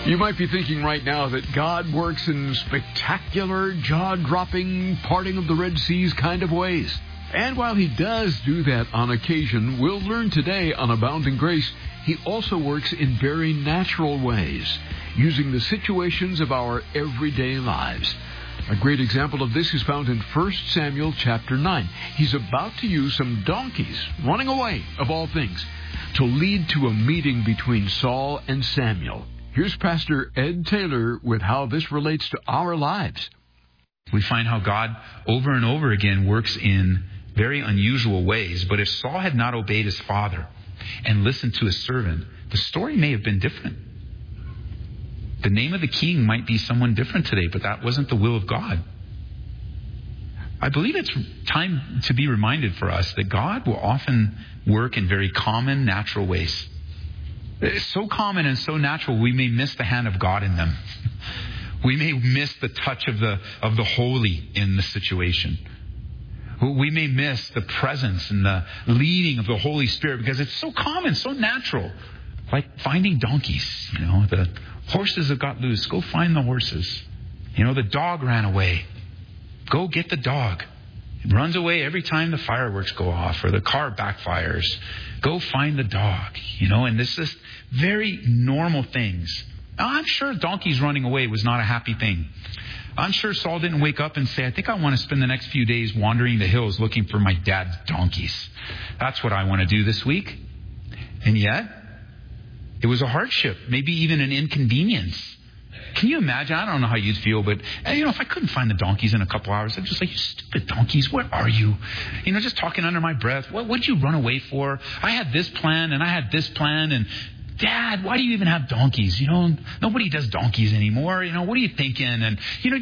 You might be thinking right now that God works in spectacular, jaw-dropping, parting of the Red Seas kind of ways. And while He does do that on occasion, we'll learn today on Abounding Grace, He also works in very natural ways, using the situations of our everyday lives. A great example of this is found in 1 Samuel chapter 9. He's about to use some donkeys, running away, of all things, to lead to a meeting between Saul and Samuel. Here's Pastor Ed Taylor with how this relates to our lives. We find how God over and over again works in very unusual ways. But if Saul had not obeyed his father and listened to his servant, the story may have been different. The name of the king might be someone different today, but that wasn't the will of God. I believe it's time to be reminded for us that God will often work in very common, natural ways. It's so common and so natural, we may miss the hand of God in them. We may miss the touch of the holy in the situation. We may miss the presence and the leading of the Holy Spirit because it's so common, so natural. Like finding donkeys, the horses have got loose. Go find the horses. The dog ran away. Go get the dog. It runs away every time the fireworks go off or the car backfires. Go find the dog, and this is very normal things. Now, I'm sure donkeys running away was not a happy thing. I'm sure Saul didn't wake up and say, I think I want to spend the next few days wandering the hills looking for my dad's donkeys. That's what I want to do this week. And yet, it was a hardship, maybe even an inconvenience. Can you imagine? I don't know how you'd feel, but, if I couldn't find the donkeys in a couple hours, I'd just like, you stupid donkeys, where are you? Just talking under my breath. What'd you run away for? I had this plan, and I had this plan, and Dad, why do you even have donkeys? Nobody does donkeys anymore. What are you thinking? And,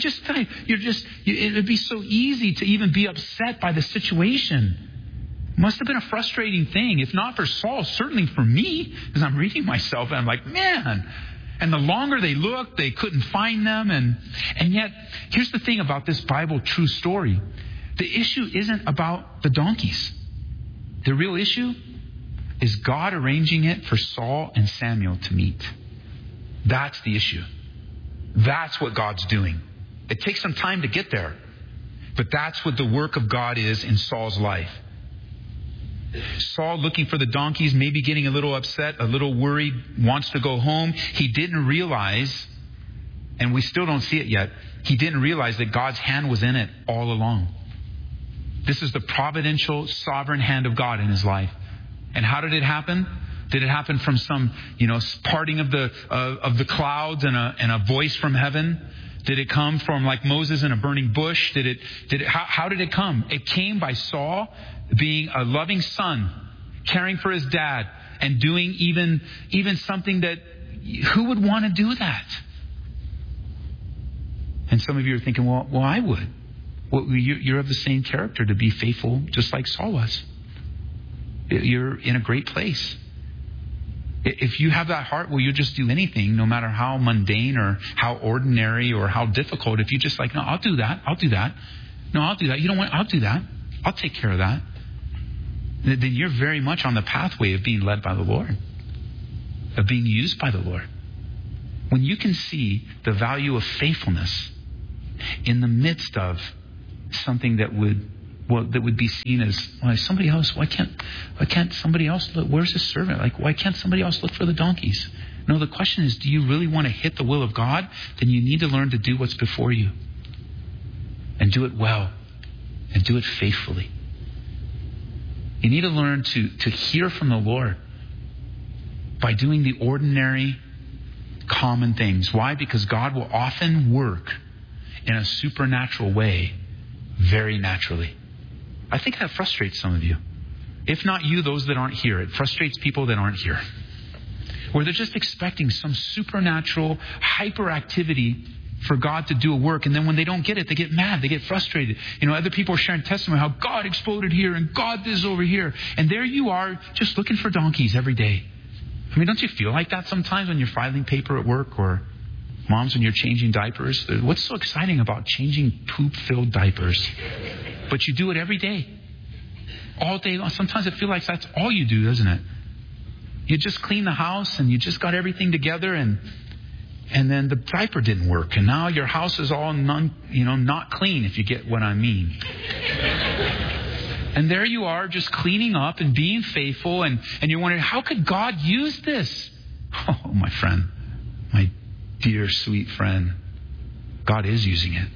it'd be so easy to even be upset by the situation. Must have been a frustrating thing, if not for Saul, certainly for me, as I'm reading myself, and I'm like, man. And the longer they looked, they couldn't find them. And yet, here's the thing about this Bible true story. The issue isn't about the donkeys. The real issue is God arranging it for Saul and Samuel to meet. That's the issue. That's what God's doing. It takes some time to get there. But that's what the work of God is in Saul's life. Saul looking for the donkeys, maybe getting a little upset, a little worried, wants to go home. He didn't realize, and we still don't see it yet, he didn't realize that God's hand was in it all along. This is the providential, sovereign hand of God in his life. And how did it happen? Did it happen from some, parting of the clouds and a voice from heaven? Did it come from like Moses in a burning bush? How did it come? It came by Saul being a loving son, caring for his dad, and doing even something that, who would want to do that? And some of you are thinking, well, I would. Well, you're of the same character to be faithful, just like Saul was. You're in a great place. If you have that heart, will you just do anything, no matter how mundane or how ordinary or how difficult? If you just like, no, I'll do that. No, I'll do that. You don't want, I'll do that. I'll take care of that. Then you're very much on the pathway of being led by the Lord, of being used by the Lord. When you can see the value of faithfulness in the midst of something that would be seen as, well, somebody else, why can't somebody else look? Where's his servant? Why can't somebody else look for the donkeys? No, the question is, do you really want to hit the will of God? Then you need to learn to do what's before you. And do it well. And do it faithfully. You need to learn to hear from the Lord by doing the ordinary, common things. Why? Because God will often work in a supernatural way, very naturally. I think that frustrates some of you. If not you, those that aren't here. It frustrates people that aren't here. Where they're just expecting some supernatural hyperactivity for God to do a work, and then when they don't get it, they get mad, they get frustrated. Other people are sharing testimony how God exploded here and God this over here. And there you are just looking for donkeys every day. Don't you feel like that sometimes when you're filing paper at work, or moms when you're changing diapers? What's so exciting about changing poop-filled diapers? But you do it every day. All day long. Sometimes it feels like that's all you do, doesn't it? You just clean the house and you just got everything together, and And then the diaper didn't work. And now your house is all not clean, if you get what I mean. And there you are, just cleaning up and being faithful. And you're wondering, how could God use this? Oh, my friend, my dear, sweet friend, God is using it.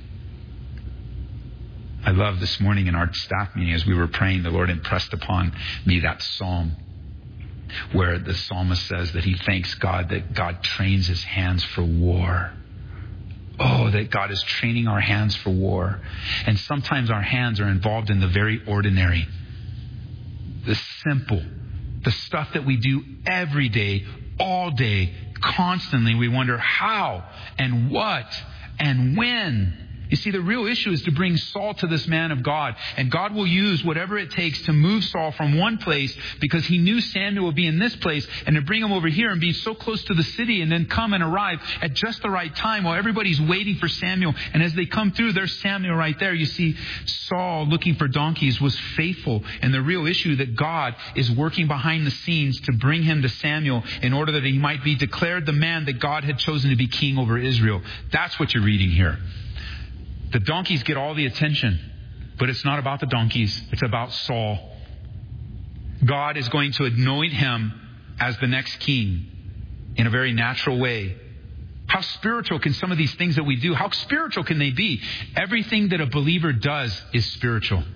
I love this morning in our staff meeting as we were praying, the Lord impressed upon me that psalm where the psalmist says that he thanks God that God trains his hands for war. Oh, that God is training our hands for war. And sometimes our hands are involved in the very ordinary, the simple, the stuff that we do every day, all day, constantly. We wonder how and what and when. You see, the real issue is to bring Saul to this man of God. And God will use whatever it takes to move Saul from one place because he knew Samuel would be in this place, and to bring him over here and be so close to the city and then come and arrive at just the right time while everybody's waiting for Samuel. And as they come through, there's Samuel right there. You see, Saul, looking for donkeys, was faithful. And the real issue that God is working behind the scenes to bring him to Samuel in order that he might be declared the man that God had chosen to be king over Israel. That's what you're reading here. The donkeys get all the attention, but it's not about the donkeys. It's about Saul. God is going to anoint him as the next king in a very natural way. How spiritual can some of these things that we do, how spiritual can they be? Everything that a believer does is spiritual.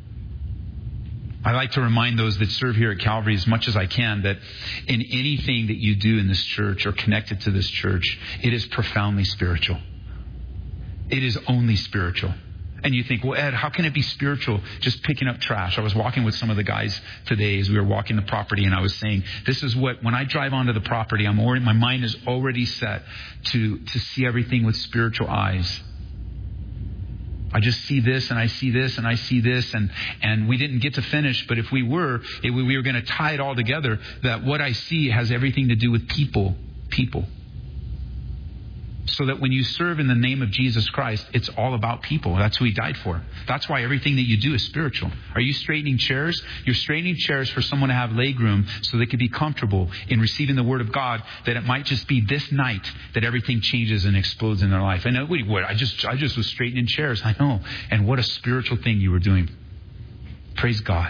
I like to remind those that serve here at Calvary as much as I can that in anything that you do in this church or connected to this church, it is profoundly spiritual. It is only spiritual. And you think, well, Ed, how can it be spiritual just picking up trash? I was walking with some of the guys today as we were walking the property, and I was saying, this is what, when I drive onto the property, my mind is already set to see everything with spiritual eyes. I just see this and I see this and I see this, and we didn't get to finish, but if we were going to tie it all together, that what I see has everything to do with people. So that when you serve in the name of Jesus Christ, it's all about people. That's who he died for. That's why everything that you do is spiritual. Are you straightening chairs? You're straightening chairs for someone to have leg room so they can be comfortable in receiving the word of God, that it might just be this night that everything changes and explodes in their life. And what? I just was straightening chairs. I know. And what a spiritual thing you were doing. Praise God.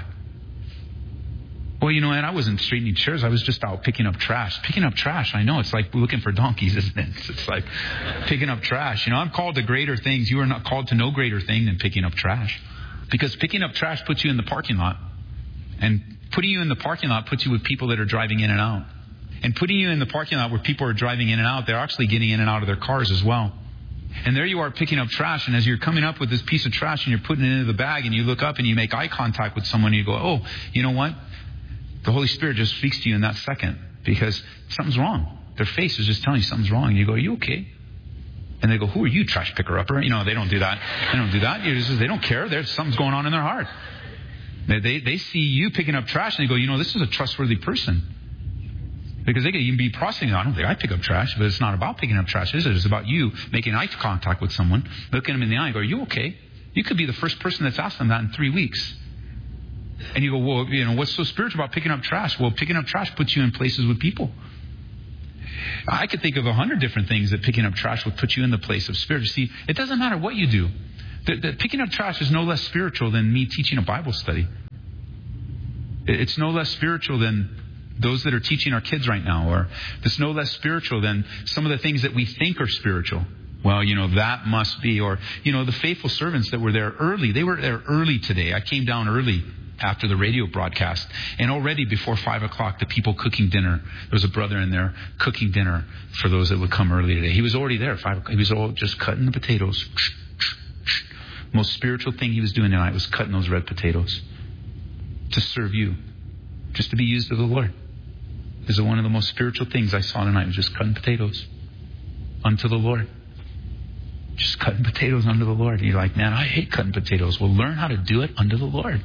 Well, you know, and I wasn't straightening chairs. I was just out picking up trash. Picking up trash, I know. It's like looking for donkeys, isn't it? It's like picking up trash. You know, I'm called to greater things. You are not called to no greater thing than picking up trash. Because picking up trash puts you in the parking lot. And putting you in the parking lot puts you with people that are driving in and out. And putting you in the parking lot where people are driving in and out, they're actually getting in and out of their cars as well. And there you are picking up trash, and as you're coming up with this piece of trash and you're putting it into the bag, and you look up and you make eye contact with someone and you go, oh, you know what? The Holy Spirit just speaks to you in that second because something's wrong. Their face is just telling you something's wrong. And you go, are you okay? And they go, who are you, trash picker upper? You know, they don't do that. They don't care. There's something's going on in their heart. They see you picking up trash and they go, you know, this is a trustworthy person. Because they could even be processing, I don't think I pick up trash, but it's not about picking up trash, is it? It's about you making eye contact with someone, looking them in the eye and go, are you okay? You could be the first person that's asked them that in 3 weeks. And you go, well, you know, what's so spiritual about picking up trash? Well, picking up trash puts you in places with people. I could think of 100 different things that picking up trash would put you in the place of spirit. See, it doesn't matter what you do. The picking up trash is no less spiritual than me teaching a Bible study. It's no less spiritual than those that are teaching our kids right now. Or it's no less spiritual than some of the things that we think are spiritual. Well, you know, that must be. Or, you know, the faithful servants that were there early. They were there early today. I came down early after the radio broadcast, and already before 5 o'clock, the people cooking dinner. There was a brother in there cooking dinner for those that would come early today. He was already there at 5 o'clock. He was all just cutting the potatoes. Most spiritual thing he was doing tonight was cutting those red potatoes to serve you, just to be used of the Lord. This is one of the most spiritual things I saw tonight, was just cutting potatoes unto the Lord. Just cutting potatoes unto the Lord. And you're like, man, I hate cutting potatoes. Well, learn how to do it unto the Lord.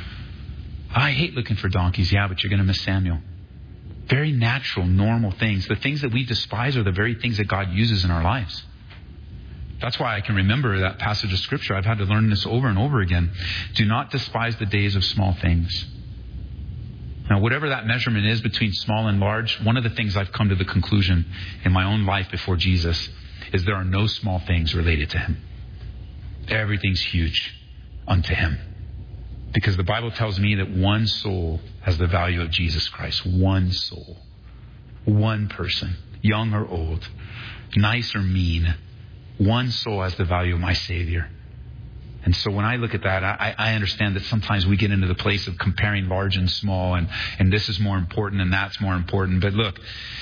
I hate looking for donkeys. Yeah, but you're going to miss Samuel. Very natural, normal things. The things that we despise are the very things that God uses in our lives. That's why I can remember that passage of Scripture. I've had to learn this over and over again. Do not despise the days of small things. Now, whatever that measurement is between small and large, one of the things I've come to the conclusion in my own life before Jesus is there are no small things related to Him. Everything's huge unto Him. Because the Bible tells me that one soul has the value of Jesus Christ. One soul. One person. Young or old. Nice or mean. One soul has the value of my Savior. And so when I look at that, I understand that sometimes we get into the place of comparing large and small, and this is more important and that's more important. But look,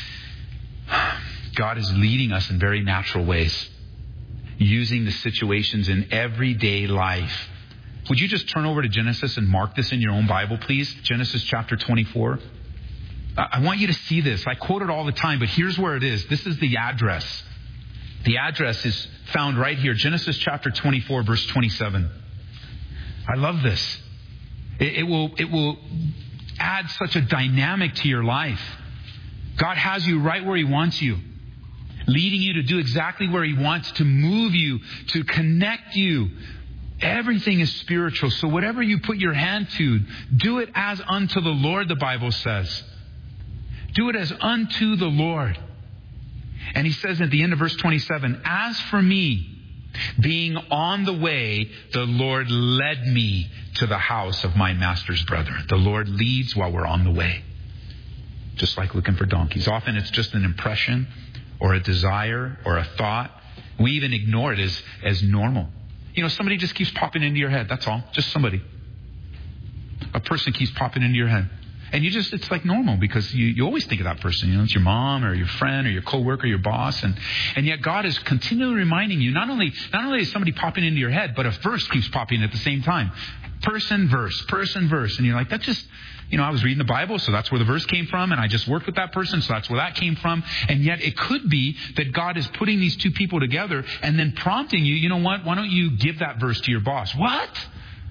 God is leading us in very natural ways, using the situations in everyday life. Would you just turn over to Genesis and mark this in your own Bible, please? Genesis chapter 24. I want you to see this. I quote it all the time, but here's where it is. This is the address. The address is found right here. Genesis chapter 24, verse 27. I love this. It will add such a dynamic to your life. God has you right where He wants you, leading you to do exactly where He wants, to move you, to connect you. Everything is spiritual. So whatever you put your hand to, do it as unto the Lord, the Bible says. Do it as unto the Lord. And He says at the end of verse 27, as for me, being on the way, the Lord led me to the house of my master's brother. The Lord leads while we're on the way. Just like looking for donkeys. Often it's just an impression or a desire or a thought. We even ignore it as normal. You know, somebody just keeps popping into your head. That's all. Just somebody. A person keeps popping into your head. And it's like normal because you always think of that person. You know, it's your mom or your friend or your coworker, your boss. And yet God is continually reminding you, not only is somebody popping into your head, but a verse keeps popping at the same time. Person, verse. And you're like, that's just, I was reading the Bible, so that's where the verse came from. And I just worked with that person, so that's where that came from. And yet it could be that God is putting these two people together and then prompting you, you know what? Why don't you give that verse to your boss? What?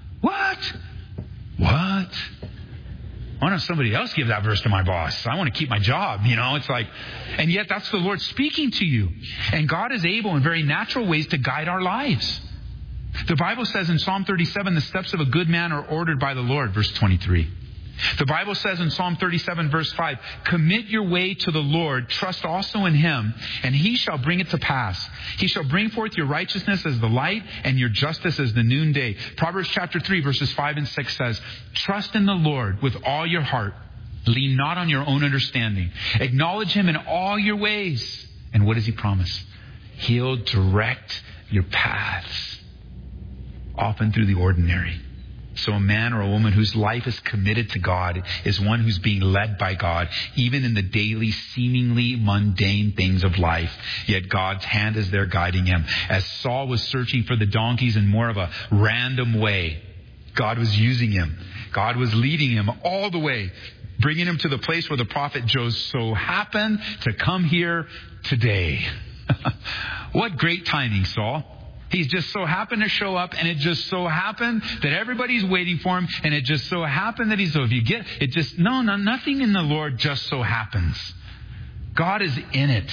Why don't somebody else give that verse to my boss? I want to keep my job. It's like, and yet that's the Lord speaking to you. And God is able in very natural ways to guide our lives. The Bible says in Psalm 37, the steps of a good man are ordered by the Lord, verse 23. The Bible says in Psalm 37, verse 5, commit your way to the Lord, trust also in Him, and He shall bring it to pass. He shall bring forth your righteousness as the light and your justice as the noonday. Proverbs chapter 3, verses 5 and 6 says, trust in the Lord with all your heart. Lean not on your own understanding. Acknowledge Him in all your ways. And what does He promise? He'll direct your paths, often through the ordinary. So a man or a woman whose life is committed to God is one who's being led by God, even in the daily, seemingly mundane things of life. Yet God's hand is there guiding him. As Saul was searching for the donkeys in more of a random way, God was using him. God was leading him all the way, bringing him to the place where the prophet just so happened to come here today. What great timing, Saul. He's just so happened to show up, and it just so happened that everybody's waiting for him, and it just so happened that nothing in the Lord just so happens. God is in it.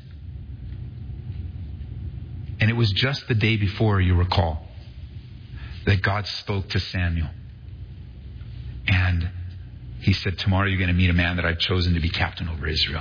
And it was just the day before, you recall, that God spoke to Samuel. And He said, tomorrow you're going to meet a man that I've chosen to be captain over Israel.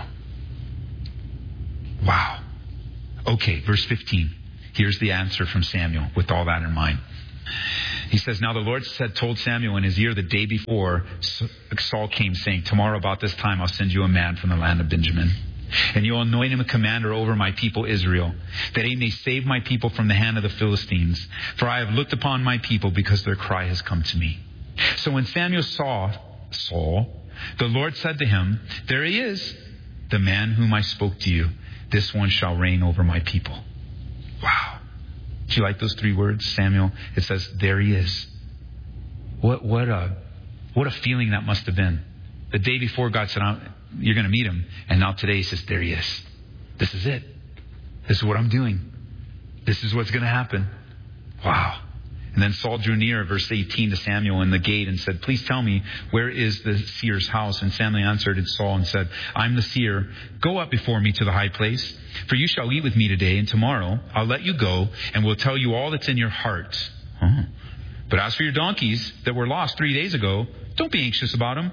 Wow. Okay, verse 15. Here's the answer from Samuel with all that in mind. He says, now the Lord told Samuel in his ear the day before Saul came, saying, tomorrow about this time I'll send you a man from the land of Benjamin. And you'll anoint him a commander over my people Israel, that he may save my people from the hand of the Philistines. For I have looked upon my people because their cry has come to me. So when Samuel saw Saul, the Lord said to him, there he is, the man whom I spoke to you. This one shall reign over my people. Wow. Do you like those three words, Samuel? It says, there he is. What a feeling that must have been. The day before God said, you're going to meet him. And now today He says, there he is. This is it. This is what I'm doing. This is what's going to happen. Wow. And then Saul drew near, verse 18, to Samuel in the gate and said, please tell me, where is the seer's house? And Samuel answered Saul and said, I'm the seer. Go up before me to the high place, for you shall eat with me today, and tomorrow I'll let you go and will tell you all that's in your heart. But as for your donkeys that were lost 3 days ago, don't be anxious about them.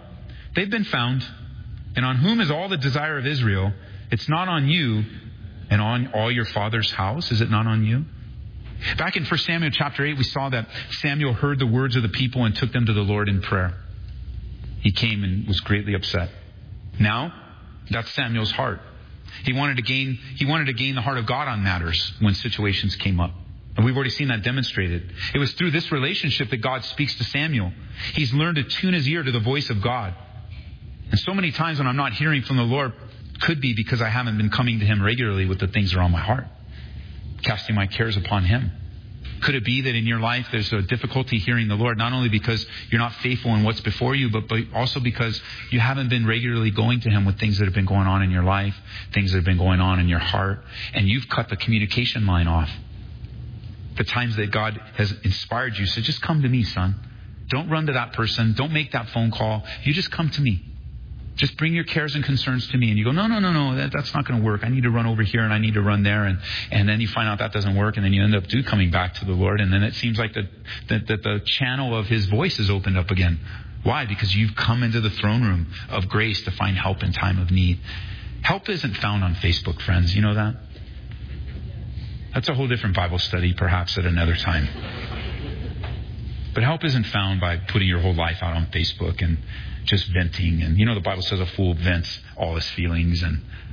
They've been found. And on whom is all the desire of Israel? It's not on you and on all your father's house. Is it not on you? Back in 1 Samuel chapter 8, we saw that Samuel heard the words of the people and took them to the Lord in prayer. He came and was greatly upset. Now, that's Samuel's heart. He wanted to gain the heart of God on matters when situations came up. And we've already seen that demonstrated. It was through this relationship that God speaks to Samuel. He's learned to tune his ear to the voice of God. And so many times when I'm not hearing from the Lord, could be because I haven't been coming to Him regularly with the things that are on my heart, casting my cares upon Him. Could it be that in your life there's a difficulty hearing the Lord, not only because you're not faithful in what's before you, but also because you haven't been regularly going to Him with things that have been going on in your life, things that have been going on in your heart, and you've cut the communication line off. The times that God has inspired you, so just come to me, son. Don't run to that person. Don't make that phone call. You just come to me. Just bring your cares and concerns to me. And you go, no, that's not going to work. I need to run over here and I need to run there. And then you find out that doesn't work. And then you end up coming back to the Lord. And then it seems like the channel of His voice is opened up again. Why? Because you've come into the throne room of grace to find help in time of need. Help isn't found on Facebook, friends. You know that? That's a whole different Bible study, perhaps at another time. But help isn't found by putting your whole life out on Facebook and just venting. And the Bible says a fool vents all his feelings.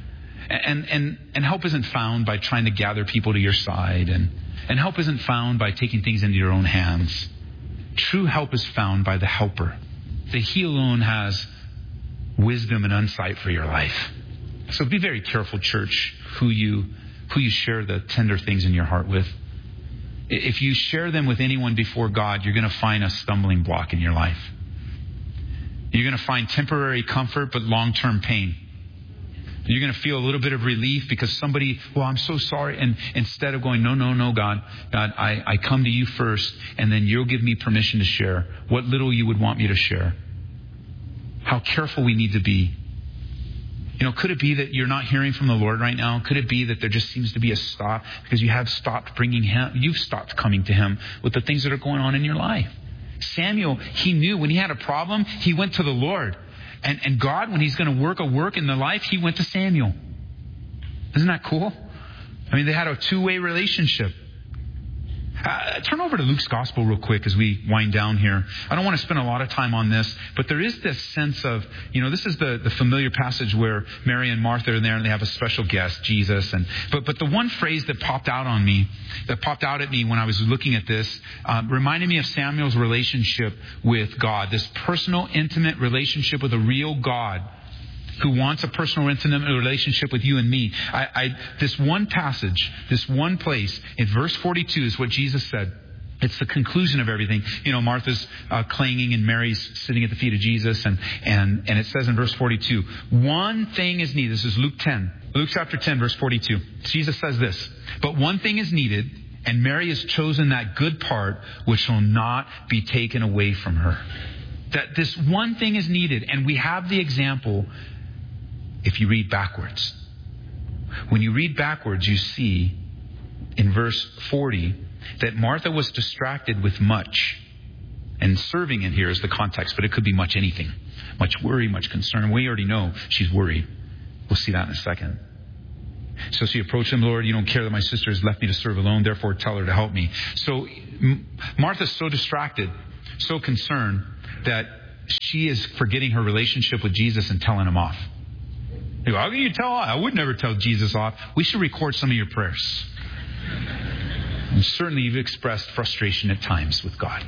And help isn't found by trying to gather people to your side. And help isn't found by taking things into your own hands. True help is found by the helper. That He alone has wisdom and insight for your life. So be very careful, church, who you share the tender things in your heart with. If you share them with anyone before God, you're going to find a stumbling block in your life. You're going to find temporary comfort, but long-term pain. You're going to feel a little bit of relief because somebody, I'm so sorry. And instead of going, no, God, I come to you first, and then you'll give me permission to share what little you would want me to share. How careful we need to be. Could it be that you're not hearing from the Lord right now? Could it be that there just seems to be a stop because you have stopped bringing Him, you've stopped coming to Him with the things that are going on in your life? Samuel, he knew when he had a problem, he went to the Lord. And God, when He's going to work a work in the life, He went to Samuel. Isn't that cool? They had a two-way relationship. Turn over to Luke's Gospel real quick as we wind down here. I don't want to spend a lot of time on this, but there is this sense of, this is the familiar passage where Mary and Martha are there and they have a special guest, Jesus. But the one phrase that popped out at me when I was looking at this, reminded me of Samuel's relationship with God, this personal, intimate relationship with a real God who wants a personal, intimate relationship with you and me. This one passage, this one place, in verse 42 is what Jesus said. It's the conclusion of everything. Martha's clanging and Mary's sitting at the feet of Jesus. And it says in verse 42, one thing is needed. This is Luke chapter 10, verse 42. Jesus says this, but one thing is needed, and Mary has chosen that good part which will not be taken away from her. That this one thing is needed. And we have the example if you read backwards. When you read backwards, you see in verse 40 that Martha was distracted with much. And serving in here is the context, but it could be much anything. Much worry, much concern. We already know she's worried. We'll see that in a second. So she approached Him, Lord, you don't care that my sister has left me to serve alone, therefore tell her to help me. So Martha's so distracted, so concerned, that she is forgetting her relationship with Jesus and telling Him off. You go, how can you tell? I would never tell Jesus off. We should record some of your prayers. And certainly you've expressed frustration at times with God.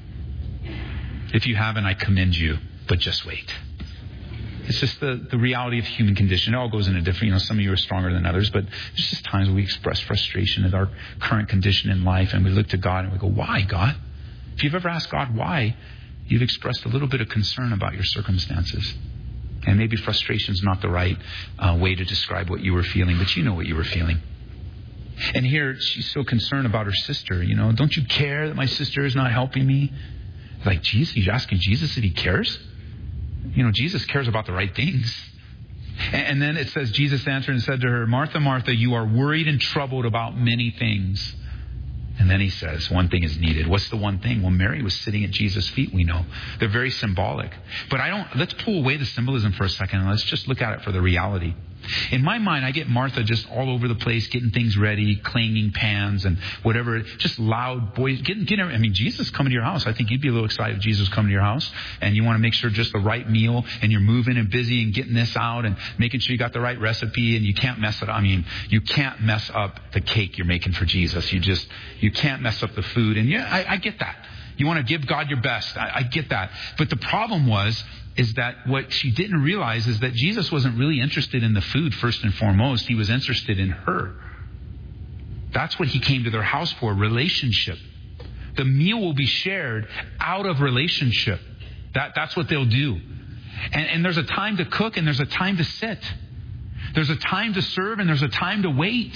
If you haven't, I commend you, but just wait. It's just the reality of human condition. It all goes into different, some of you are stronger than others, but there's just times when we express frustration at our current condition in life, and we look to God and we go, why, God? If you've ever asked God why, you've expressed a little bit of concern about your circumstances. And maybe frustration is not the right way to describe what you were feeling, but you know what you were feeling. And here, she's so concerned about her sister. Don't you care that my sister is not helping me? Like, Jesus, you're asking Jesus if He cares? Jesus cares about the right things. And then it says, Jesus answered and said to her, Martha, Martha, you are worried and troubled about many things. And then he says, one thing is needed. What's the one thing? Well, Mary was sitting at Jesus' feet, we know. They're very symbolic. But let's pull away the symbolism for a second and let's just look at it for the reality. In my mind, I get Martha just all over the place, getting things ready, clanging pans and whatever, just loud boys, Jesus coming to your house. I think you'd be a little excited if Jesus coming to your house and you want to make sure just the right meal and you're moving and busy and getting this out and making sure you got the right recipe and you can't mess it up. You can't mess up the cake you're making for Jesus. You can't mess up the food. And I get that. You want to give God your best. I get that. But the problem is that what she didn't realize is that Jesus wasn't really interested in the food first and foremost. He was interested in her. That's what he came to their house for, relationship. The meal will be shared out of relationship. That's what they'll do. And there's a time to cook and there's a time to sit. There's a time to serve and there's a time to wait.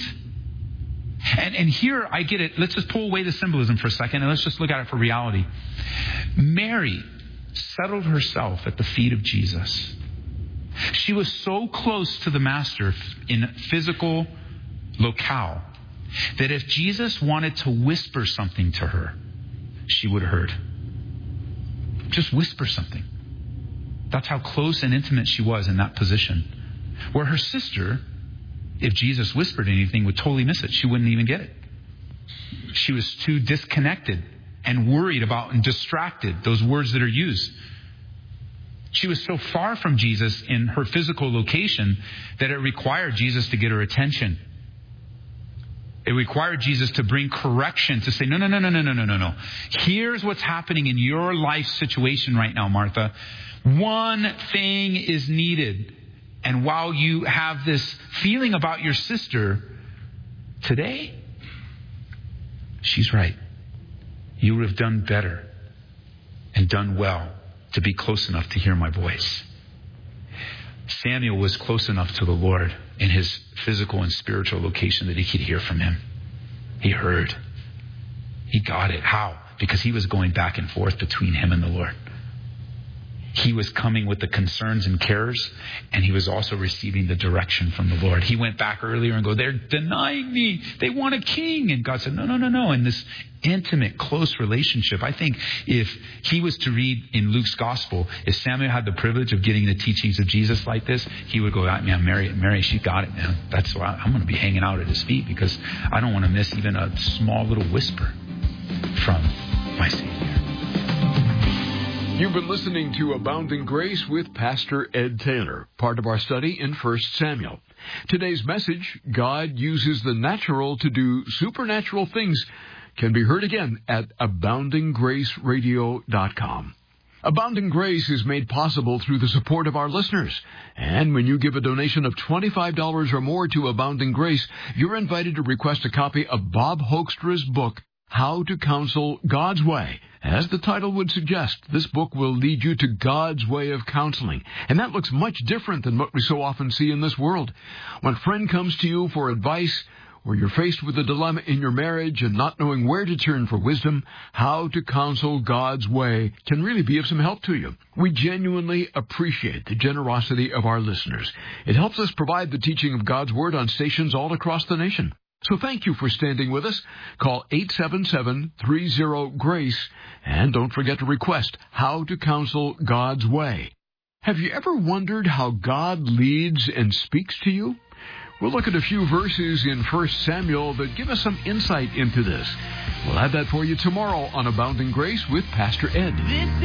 And here I get it. Let's just pull away the symbolism for a second and let's just look at it for reality. Mary settled herself at the feet of Jesus. She was so close to the Master in physical locale that if Jesus wanted to whisper something to her, she would have heard. Just whisper something. That's how close and intimate she was in that position. Where her sister, if Jesus whispered anything, would totally miss it. She wouldn't even get it. She was too disconnected and worried about and distracted, those words that are used. She was so far from Jesus in her physical location that it required Jesus to get her attention. It required Jesus to bring correction, to say, no. Here's what's happening in your life situation right now, Martha. One thing is needed. And while you have this feeling about your sister, today, she's right. You would have done better and done well to be close enough to hear my voice. Samuel was close enough to the Lord in his physical and spiritual location that he could hear from him. He heard. He got it. How? Because he was going back and forth between him and the Lord. He was coming with the concerns and cares, and he was also receiving the direction from the Lord. He went back earlier and go, they're denying me. They want a king. And God said, no. In this intimate, close relationship, I think if he was to read in Luke's gospel, if Samuel had the privilege of getting the teachings of Jesus like this, he would go, man, Mary, she got it, man. That's why I'm going to be hanging out at his feet because I don't want to miss even a small little whisper from my Savior. You've been listening to Abounding Grace with Pastor Ed Taylor, part of our study in 1 Samuel. Today's message, God uses the natural to do supernatural things, can be heard again at aboundinggraceradio.com. Abounding Grace is made possible through the support of our listeners. And when you give a donation of $25 or more to Abounding Grace, you're invited to request a copy of Bob Hoekstra's book, How to Counsel God's Way. As the title would suggest, this book will lead you to God's way of counseling. And that looks much different than what we so often see in this world. When a friend comes to you for advice, or you're faced with a dilemma in your marriage and not knowing where to turn for wisdom, How to Counsel God's Way can really be of some help to you. We genuinely appreciate the generosity of our listeners. It helps us provide the teaching of God's Word on stations all across the nation. So thank you for standing with us. Call 877-30-GRACE and don't forget to request How to Counsel God's Way. Have you ever wondered how God leads and speaks to you? We'll look at a few verses in 1 Samuel that give us some insight into this. We'll have that for you tomorrow on Abounding Grace with Pastor Ed.